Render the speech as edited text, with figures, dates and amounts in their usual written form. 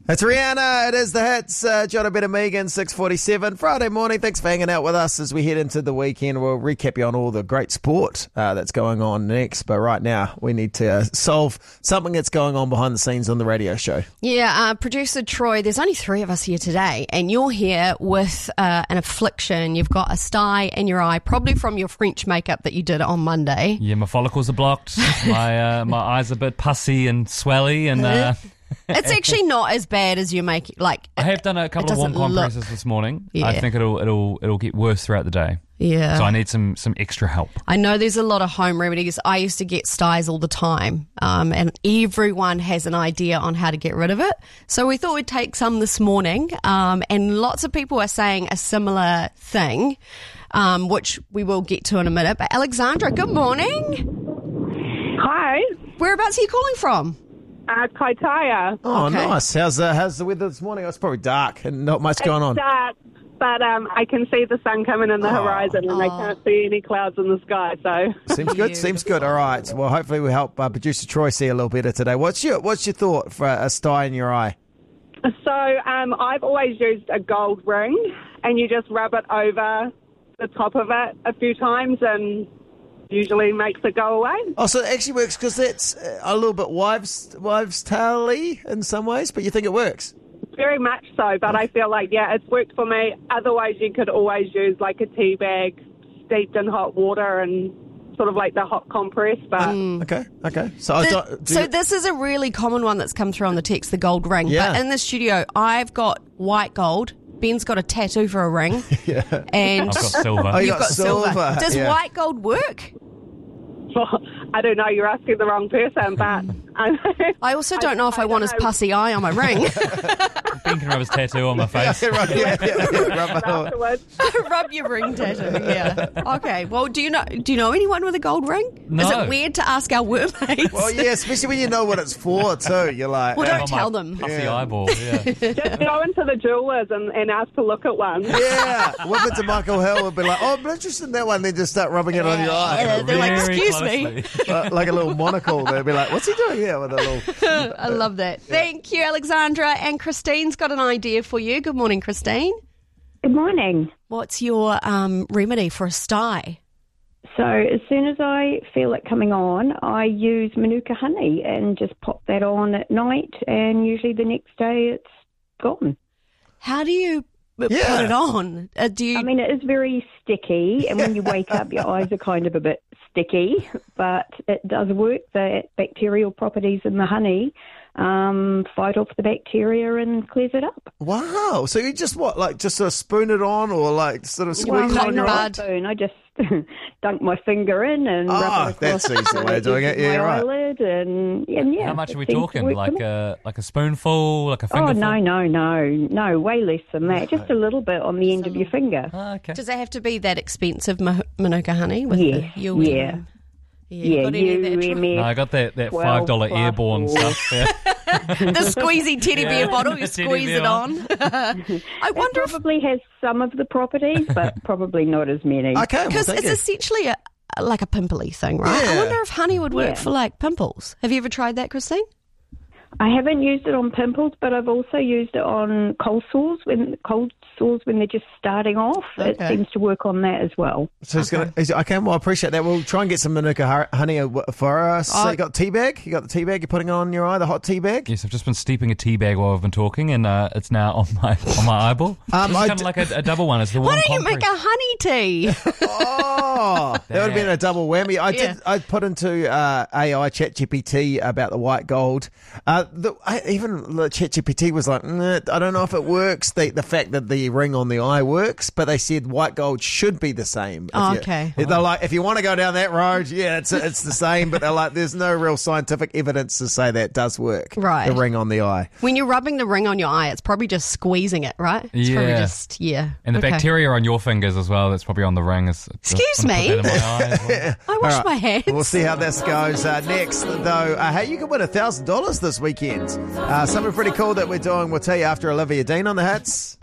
It's Rihanna. It is the hits. John, Ben and Megan, 6:47 Friday morning. Thanks for hanging out with us as we head into the weekend. We'll recap you on all the great sport that's going on next. But right now, we need to solve something that's going on behind the scenes on the radio show. Yeah, producer Troy, there's only three of us here today, and you're here with an affliction. You've got a sty in your eye, probably from your French makeup that you did on Monday. Yeah, my follicles are blocked. My eyes are a bit pussy and swelly, and it's actually not as bad as you make. Like, I have done a couple of warm compresses this morning. Yeah. I think it'll get worse throughout the day. Yeah. So I need some extra help. I know there's a lot of home remedies. I used to get styes all the time, and everyone has an idea on how to get rid of it. So we thought we'd take some this morning, and lots of people are saying a similar thing, which we will get to in a minute. But Alexandra, good morning. Hi. Whereabouts are you calling from? Kaitaia. Oh, Okay. nice. How's the weather this morning? It's probably dark and not much going on. It's dark, but I can see the sun coming in the horizon, and I can't see any clouds in the sky. So Seems good. Seems good. All right. Well, hopefully we help producer Troy see a little better today. What's your thought for a sty in your eye? I've always used a gold ring, and you just rub it over the top of it a few times, and usually makes it go away. Oh, so it actually works because that's a little bit wives' tale-y in some ways, but you think it works? Very much so, but I feel like, it's worked for me. Otherwise, you could always use like a tea bag steeped in hot water and sort of like the hot compress. But Okay. So This is a really common one that's come through on the text, the gold ring. Yeah. But in the studio, I've got white gold. Ben's got a tattoo for a ring. And I've got silver. Oh, you you've got silver. Does Yeah. white gold work? I don't know, you're asking the wrong person, but I also don't know if I want his pussy eye on my ring. Ben can rub his tattoo on my face. Rub it on. afterwards. Rub your ring tattoo, yeah. Okay, well, do you know anyone with a gold ring? No. Is it weird to ask our workmates? Well, yeah, especially when you know what it's for too. You're like, Well, don't On my tell them. Pussy eyeball, yeah. Just go into the jewellers and ask to look at one. yeah. Whip it to Michael Hill and be like, oh, I'm interested in that one. Then just start rubbing it on your eye. Yeah, they're like, Very excuse me. closely. Like a little monocle. They'll be like, what's he doing here with a little... I love that. Thank you, Alexandra. And Christine's got an idea for you. Good morning, Christine. Good morning. What's your remedy for a sty? So as soon as I feel it coming on, I use Manuka honey and just pop that on at night, and usually the next day it's gone. How do you put it on? Do you? I mean, it is very sticky, and when you wake up, your eyes are kind of a bit sticky, but it does work. The bacterial properties in the honey fight off the bacteria and clears it up. Wow. So you just just sort of spoon it on or like sort of squeeze it on your eye? Spoon. I just dunk my finger in and rub it across. That's the easy way of doing it. Yeah, my right. eyelid and yeah. How much it are we seems to talking? work Like for me. a spoonful, like a fingerful? No, way less than that. Just a little bit on the end of your finger. Oh, okay. Does it have to be that expensive Manuka honey? With Yeah, the UM? yeah. You got any of that? UMF. No, I got that 12 $5 plus airborne or- stuff. Yeah. The squeezy teddy bear bottle, you The teddy squeeze bear it on. I wonder It probably has some of the properties, but probably not as many. Okay, well, because thank it's you. essentially like a pimply thing, right? I Yeah. wonder if honey would work Yeah. for like pimples. Have you ever tried that, Christine? I haven't used it on pimples, but I've also used it on cold sores when they're just starting off. It Okay. seems to work on that as well. So it's okay, well, I appreciate that. We'll try and get some Manuka honey for us. So you got tea bag? You got the tea bag you're putting on your eye, the hot tea bag? Yes, I've just been steeping a tea bag while I've been talking, and it's now on my eyeball. It's I kind of like a double one. It's the Why warm don't you make compress. a honey tea? Oh, that would have been a double whammy. I put into AI ChatGPT about the white gold. Even the ChatGPT was like, I don't know if it works. The fact that the ring on the eye works, but they said white gold should be the same. Okay. They're like, if you want to go down that road, yeah, it's the same. But they're like, there's no real scientific evidence to say that does work. Right. The ring on the eye. When you're rubbing the ring on your eye, it's probably just squeezing it, right? It's probably Yeah. just, And the Okay. bacteria on your fingers as well, that's probably on the ring. Excuse me? I I wash All right. my hands. We'll see how this goes. Next, though, hey, you can win $1,000 this weekend. Something pretty cool that we're doing. We'll tell you after Olivia Dean on the hits.